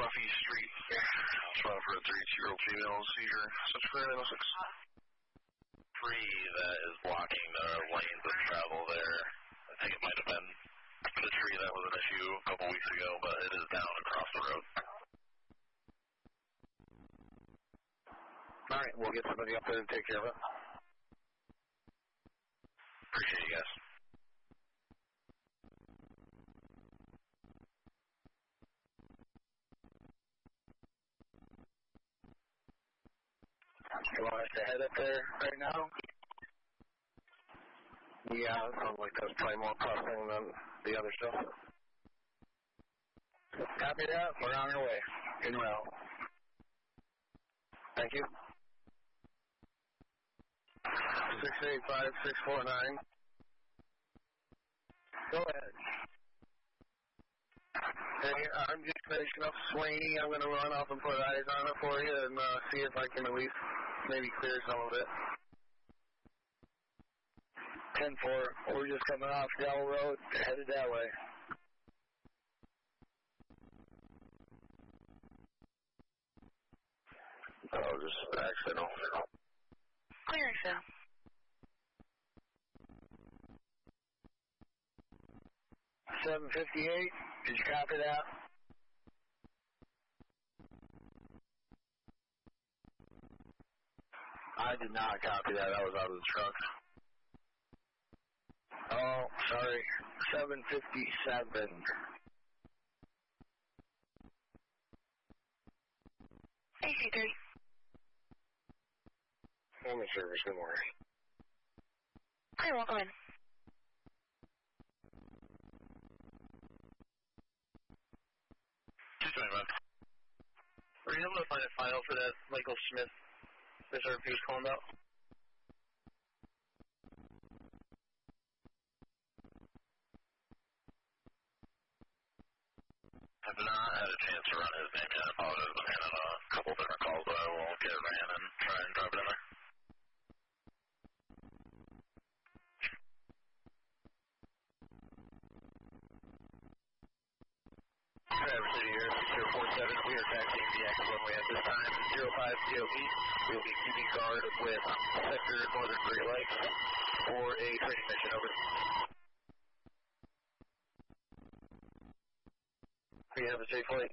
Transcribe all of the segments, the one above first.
Ruffy Street. Trying for a 32-year-old female seizure. Such clear in 06. Free that is blocking the lanes of travel there. I think it might have been the tree that was an issue a couple weeks ago, but it is down across the road. All right, we'll get somebody up there to take care of it. Appreciate you guys. You want us to head up there right now? Yeah, it sounds like that's probably more pressing than the other stuff. Copy that. We're on our way. En route. Thank you. 685649. Go ahead. Hey, I'm just finishing up swinging. I'm going to run off and put eyes on it for you and see if I can at least maybe clear some of it. 10-4. We're just coming off Dell Road, headed that way. Oh, just accidental. Clear, sir. 758. Did you copy that? I did not copy that. I was out of the truck. Oh, sorry. 757. AC3. I'm in service. Good morning. Clear, welcome in. Were you able to find a file for that Michael Smith reserve he was calling about? I've not had a chance to run his name yet. I apologize. I've been handing a couple different calls, but I will get it ran and try and drop it in there. Traverse City here, 047. We are taxiing the active runway at this time. 05 DOE. We will be keeping guard with Sector Northern Great Lakes for a training mission. Over. We have a safe flight.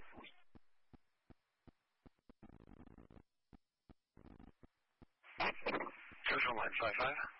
Central Line 55.